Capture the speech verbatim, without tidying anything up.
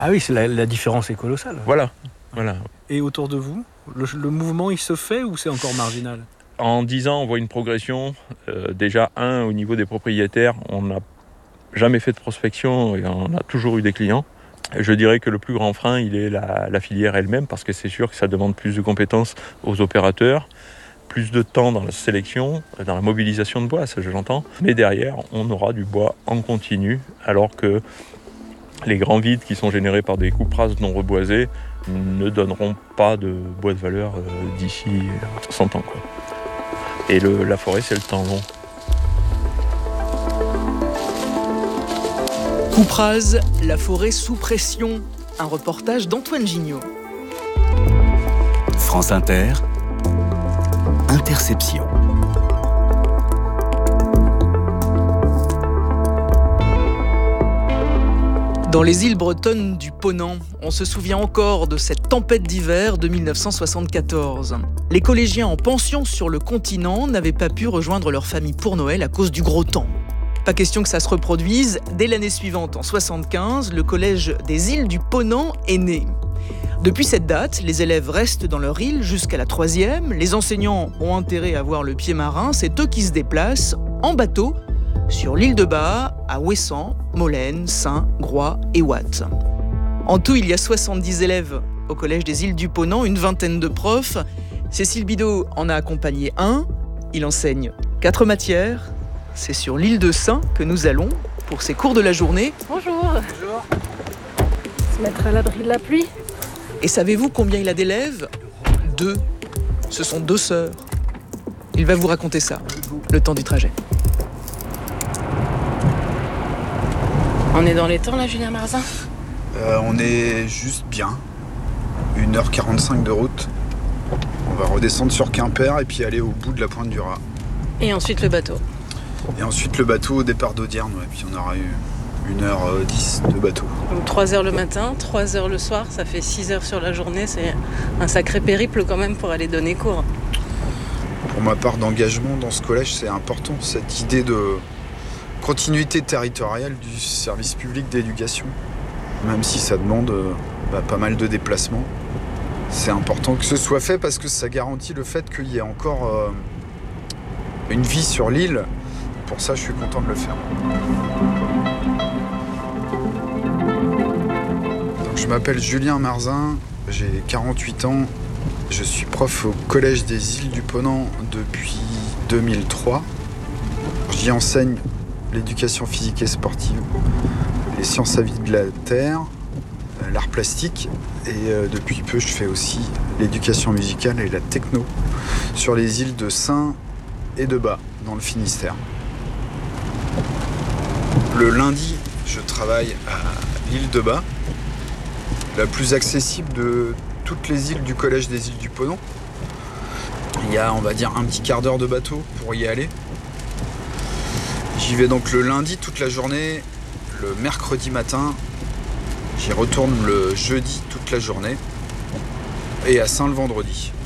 Ah oui, c'est la, la différence est colossale. Voilà, voilà. Et autour de vous, le, le mouvement il se fait ou c'est encore marginal ? En dix ans, on voit une progression. Euh, déjà, un, au niveau des propriétaires, on n'a jamais fait de prospection et on a toujours eu des clients. Je dirais que le plus grand frein, il est la, la filière elle-même, parce que c'est sûr que ça demande plus de compétences aux opérateurs, plus de temps dans la sélection, dans la mobilisation de bois, ça je l'entends. Mais derrière, on aura du bois en continu, alors que les grands vides qui sont générés par des coupes rases non reboisées ne donneront pas de bois de valeur euh, d'ici cent ans, quoi. Et le, la forêt, c'est le temps long. Coupe rase, la forêt sous pression. Un reportage d'Antoine Gignot. France Inter, Interception. Dans les îles bretonnes du Ponant, on se souvient encore de cette tempête d'hiver de mille neuf cent soixante-quatorze. Les collégiens en pension sur le continent n'avaient pas pu rejoindre leur famille pour Noël à cause du gros temps. Pas question que ça se reproduise. Dès l'année suivante, en soixante-quinze, le collège des îles du Ponant est né. Depuis cette date, les élèves restent dans leur île jusqu'à la troisième. Les enseignants ont intérêt à voir le pied marin. C'est eux qui se déplacent en bateau sur l'île de Ba'a, à Ouessant, Molène, Saint, Groix et Watt. En tout, il y a soixante-dix élèves au collège des îles du Ponant, une vingtaine de profs. Cécile Bidot en a accompagné un. Il enseigne quatre matières. C'est sur l'île de Saint que nous allons pour ces cours de la journée. Bonjour. Bonjour. Se mettre à l'abri de la pluie. Et savez-vous combien il a d'élèves ? Deux. Ce sont deux sœurs. Il va vous raconter ça, le temps du trajet. On est dans les temps là, Julien Marzin ? euh, On est juste bien. une heure quarante-cinq de route. On va redescendre sur Quimper et puis aller au bout de la pointe du Raz. Et ensuite le bateau. Et ensuite le bateau au départ d'Audierne. Ouais. Puis on aura eu une heure dix de bateau. Donc trois heures le matin, trois heures le soir, ça fait six heures sur la journée. C'est un sacré périple quand même pour aller donner cours. Pour ma part d'engagement dans ce collège, c'est important, cette idée de continuité territoriale du service public d'éducation. Même si ça demande euh, bah, pas mal de déplacements. C'est important que ce soit fait parce que ça garantit le fait qu'il y ait encore euh, une vie sur l'île. Pour ça, je suis content de le faire. Donc, je m'appelle Julien Marzin, j'ai quarante-huit ans. Je suis prof au Collège des îles du Ponant depuis deux mille trois. J'y enseigne l'éducation physique et sportive, les sciences à vie de la terre, l'art plastique et euh, depuis peu je fais aussi l'éducation musicale et la techno sur les îles de Saint et de Ba'a dans le Finistère. Le lundi, je travaille à l'île de Ba'a, la plus accessible de toutes les îles du collège des îles du Ponant. Il y a, on va dire, un petit quart d'heure de bateau pour y aller. J'y vais donc le lundi toute la journée, le mercredi matin, j'y retourne le jeudi toute la journée et à Saint le vendredi.